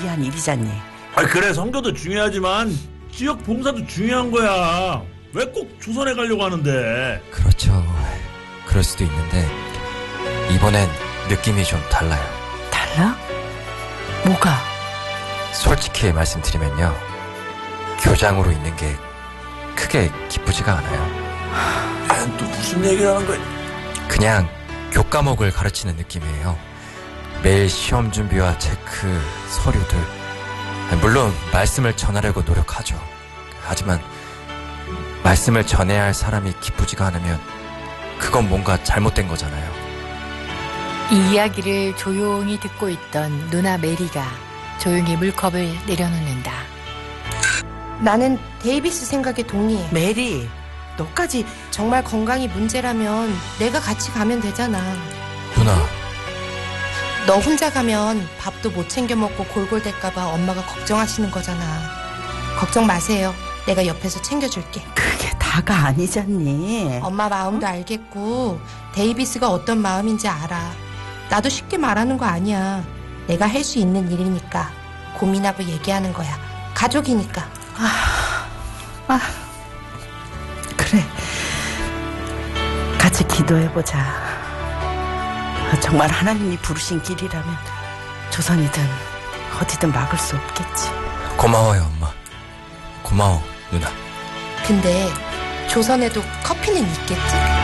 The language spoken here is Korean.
중요한 일이잖니. 그래, 선교도 중요하지만 지역 봉사도 중요한 거야. 왜 꼭 조선에 가려고 하는데? 그렇죠. 그럴 수도 있는데 이번엔 느낌이 좀 달라요. 달라? 뭐가? 솔직히 말씀드리면요, 교장으로 있는 게 크게 기쁘지가 않아요. 얘는 또 무슨 얘기를 하는 거야? 그냥 교과목을 가르치는 느낌이에요. 매일 시험 준비와 체크, 서류들. 물론 말씀을 전하려고 노력하죠. 하지만 말씀을 전해야 할 사람이 기쁘지가 않으면 그건 뭔가 잘못된 거잖아요. 이 이야기를 조용히 듣고 있던 누나 메리가 조용히 물컵을 내려놓는다. 나는 데이비스 생각에 동의해. 메리, 너까지. 정말 건강이 문제라면 내가 같이 가면 되잖아. 누나, 너 혼자 가면 밥도 못 챙겨 먹고 골골댈까봐 엄마가 걱정하시는 거잖아. 걱정 마세요. 내가 옆에서 챙겨줄게. 그게 다가 아니잖니. 엄마 마음도 알겠고 데이비스가 어떤 마음인지 알아. 나도 쉽게 말하는 거 아니야. 내가 할 수 있는 일이니까 고민하고 얘기하는 거야. 가족이니까. 그래, 같이 기도해보자. 정말 하나님이 부르신 길이라면 조선이든 어디든 막을 수 없겠지. 고마워요, 엄마. 고마워, 누나. 근데 조선에도 커피는 있겠지?